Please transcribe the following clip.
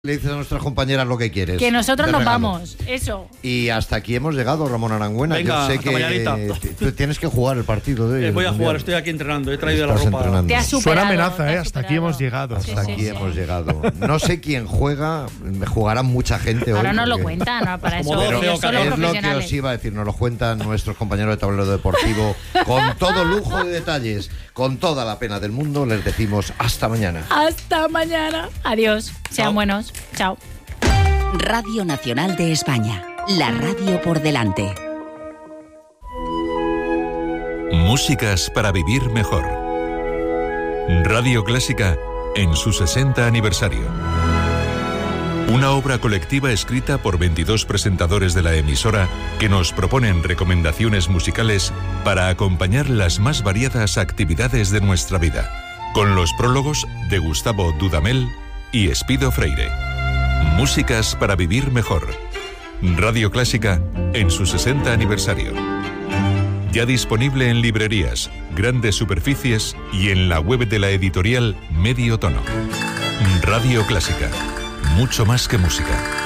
Le dices a nuestras compañeras lo que quieres. Que nosotros nos regalo. vamos, eso. Y hasta aquí hemos llegado, Ramón Arangüena. Venga, yo sé hasta que mañanita. tú tienes que jugar el partido de hoy. Voy a el jugar, Mundial. estoy aquí entrenando, he traído la Estás ropa. entrenando. Te has superado. Suena amenaza, te has hasta aquí superado. hemos llegado. Hasta Sí, aquí sí. hemos llegado. No sé quién juega, jugará mucha gente hoy. Ahora no lo porque- cuentan, ¿no? Para eso Como Pero Pero ellos son los es lo que profesionales. os iba a decir, nos lo cuentan nuestros compañeros de Tablero Deportivo con todo lujo de detalles, con toda la pena del mundo. Les decimos hasta mañana. Hasta mañana. Adiós. Sean Chao. buenos. Chao. Radio Nacional de España, la radio por delante. Músicas para vivir mejor. Radio Clásica en su 60 aniversario. Una obra colectiva escrita por 22 presentadores de la emisora que nos proponen recomendaciones musicales para acompañar las más variadas actividades de nuestra vida. Con los prólogos de Gustavo Dudamel y Espido Freire. Músicas para vivir mejor. Radio Clásica en su 60 aniversario. Ya disponible en librerías, grandes superficies y en la web de la editorial Medio Tono. Radio Clásica. Mucho más que música.